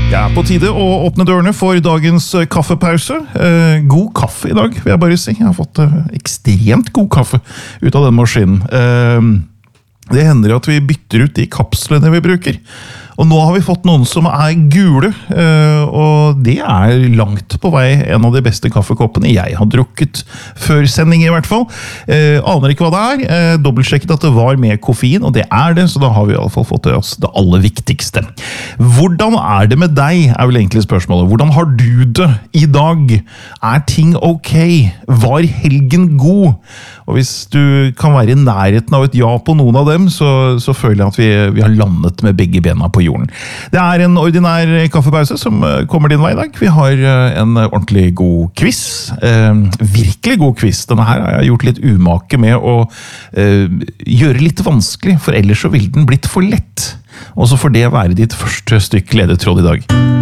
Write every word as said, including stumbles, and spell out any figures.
Det er på tide å åpne dørene for dagens kaffepause. Eh, god kaffe i dag, vil jeg bare si. Jeg har fått eh, ekstremt god kaffe ut av den maskinen. Eh, det hender at vi bytter ut de kapslene vi bruker. Og nå har vi fått noen som er gule, eh, og det er langt på vei en av de beste kaffekoppene jeg har drukket før sending i hvert fall. Eh, aner ikke hva det er. Eh, dobbeltsjekket at det var med koffein, og det er det, så da har vi i alle fall fått til oss det aller viktigste. Hvordan er det med deg, er vel egentlig spørsmålet. Hvordan har du det i dag? Er ting ok? Var helgen god? Og hvis du kan være i nærheten av et ja på noen av dem, så, så føler jeg at vi, vi har landet med begge bena på jorden. Det er en ordinær kaffepause som kommer din vei i dag. Vi har en ordentlig god quiz. Eh, virkelig god quiz. Denne her har jeg gjort litt umake med å eh, gjøre litt vanskelig, for ellers så vil den blitt for lett. Og så får det være ditt første stykke ledetråd i dag.